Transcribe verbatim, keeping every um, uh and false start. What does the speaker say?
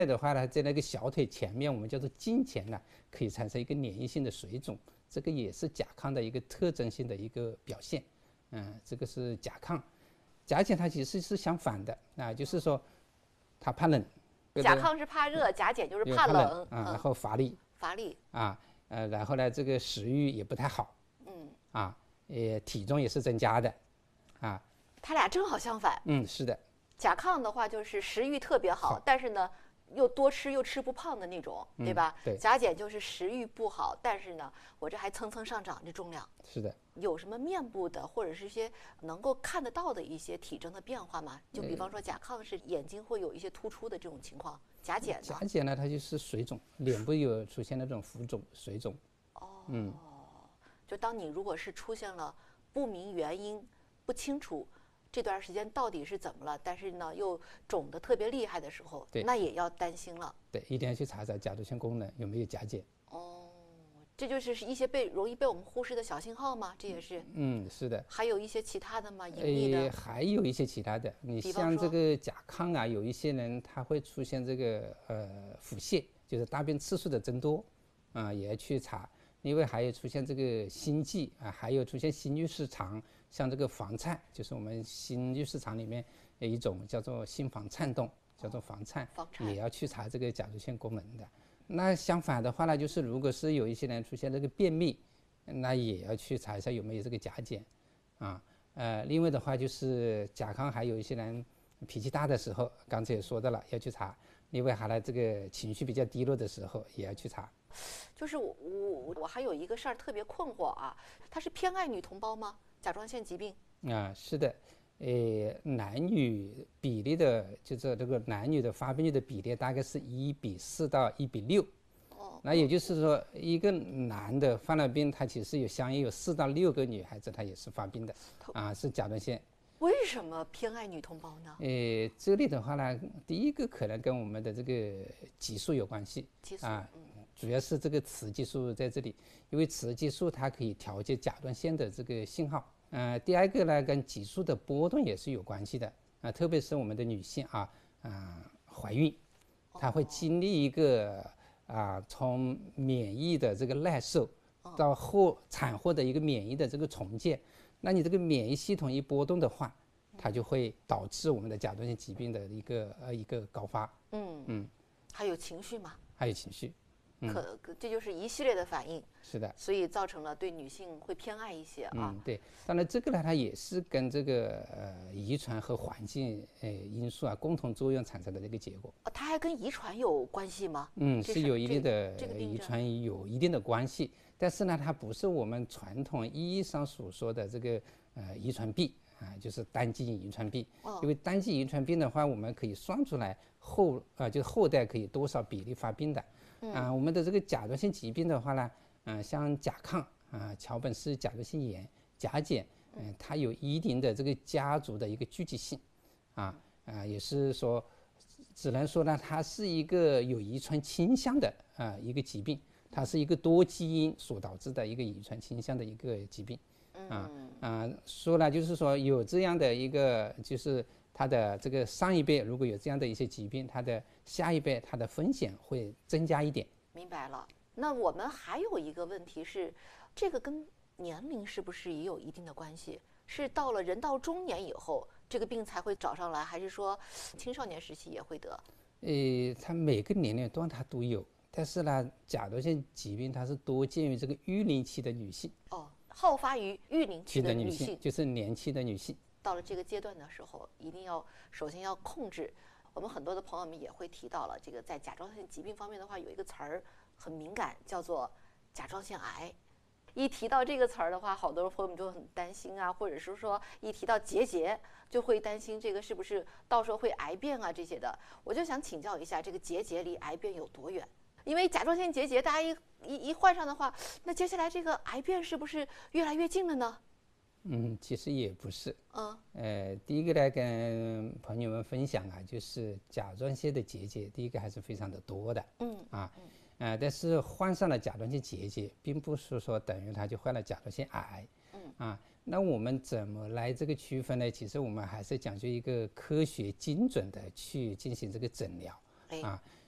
的话呢，在那个小腿前面，我们叫做胫前呢，可以产生一个粘液性的水肿，这个也是甲亢的一个特征性的一个表现。嗯，这个是甲亢。甲减它其实是相反的啊，就是说它怕冷。 甲亢是怕热，甲减就是怕冷啊，然后乏力。 乏力啊，呃，然后呢，这个食欲也不太好。嗯。啊，也体重也是增加的。啊。 它俩正好相反。 嗯，是的。 甲亢的话就是食欲特别好，好但是呢。又多吃又吃不胖的那种，对吧？ 嗯、对。 甲减就是食欲不好，但是呢，我这还蹭蹭上涨这重量。 是的。 有什么面部的或者是一些能够看得到的一些体征的变化吗？就比方说甲亢是眼睛会有一些突出的这种情况，甲减呢？ 甲减呢，它就是水肿，脸部有出现那种浮肿、水肿。 哦。 嗯。 就当你如果是出现了不明原因、不清楚。这段时间到底是怎么了？但是呢，又肿得特别厉害的时候，那也要担心了。 对，一定要去查查甲状腺功能有没有甲减。 哦，这就是一些被容易被我们忽视的小信号吗？这也是。 嗯，是的。 还有一些其他的吗？隐秘的？ 呃，还有一些其他的。你像这个甲亢啊，有一些人他会出现这个呃腹泻，就是大便次数的增多，啊、呃，也要去查。另外还有出现这个心悸啊，还有出现心律失常，像这个房颤，就是我们心律失常里面有一种叫做心房颤动，叫做房颤， 房颤也要去查这个甲状腺功能的。那相反的话呢，就是如果是有一些人出现这个便秘，那也要去查一下有没有这个甲减啊。呃，另外的话就是甲亢，还有一些人脾气大的时候，刚才也说到了要去查。另外还来这个情绪比较低落的时候也要去查。 就是我我我还有一个事儿特别困惑啊，他是偏爱女同胞吗？甲状腺疾病啊，是的，呃，男女比例的，就是这个男女的发病率的比例大概是一比四到一比六。哦，那也就是说，一个男的犯了病，他其实有相应有四到六个女孩子，她也是发病的，啊，是甲状腺。 为什么偏爱女同胞呢？ 呃，这里的话呢，第一个可能跟我们的这个激素有关系。 激素啊，嗯，主要是这个雌激素在这里，因为雌激素它可以调节甲状腺的这个信号。呃，第二个呢，跟激素的波动也是有关系的啊，特别是我们的女性啊，啊，怀孕，她会经历一个啊，从免疫的这个耐受到后产后的一个免疫的这个重建。那你这个免疫系统一波动的话，它就会导致我们的甲状腺疾病的一个呃一个高发。 嗯嗯，还有情绪吗？ 还有情绪。 可这就是一系列的反应。 是的。 所以造成了对女性会偏爱一些啊。 嗯，对。当然这个呢，它也是跟这个呃遗传和环境呃因素啊共同作用产生的这个结果。 它还跟遗传有关系吗？ 嗯，是有一定的遗传有一定的关系，但是呢，它不是我们传统意义上所说的这个呃遗传病啊，就是单基因遗传病。哦。因为单基因遗传病的话，我们可以算出来后啊、呃，就是后代可以多少比例发病的。嗯。啊，我们的这个甲状腺疾病的话呢，嗯、呃，像甲亢啊、桥本氏甲状腺炎、甲减，嗯、呃，它有一定的这个家族的一个聚集性，啊啊、呃，也是说。只能说呢，它是一个有遗传倾向的啊、呃、一个疾病，它是一个多基因所导致的一个遗传倾向的一个疾病。啊啊，说呢就是说有这样的一个，就是它的这个上一辈如果有这样的一些疾病，它的下一辈它的风险会增加一点。 明白了。那我们还有一个问题是，这个跟年龄是不是也有一定的关系？是到了人到中年以后，这个病才会找上来，还是说青少年时期也会得？ 呃，它每个年龄段它都有，但是呢，甲状腺疾病它是多见于这个育龄期的女性。 哦，好发于育龄期的女性， 女性就是年期的女性。 到了这个阶段的时候，一定要首先要控制。我们很多的朋友们也会提到了，这个在甲状腺疾病方面的话，有一个词儿很敏感，叫做甲状腺癌。一提到这个词儿的话，好多朋友们就很担心啊，或者是说一提到结节，就会担心这个是不是到时候会癌变啊这些的。我就想请教一下，这个结节离癌变有多远？因为甲状腺结节，大家一一一患上的话，那接下来这个癌变是不是越来越近了呢？ 嗯，其实也不是。 嗯。 呃，第一个来跟朋友们分享啊，就是甲状腺的结节，第一个还是非常的多的。嗯。啊。嗯呃，但是患上了甲状腺结节，并不是说等于他就患了甲状腺癌。嗯。啊，那我们怎么来这个区分呢？其实我们还是讲究一个科学精准的去进行这个诊疗。啊，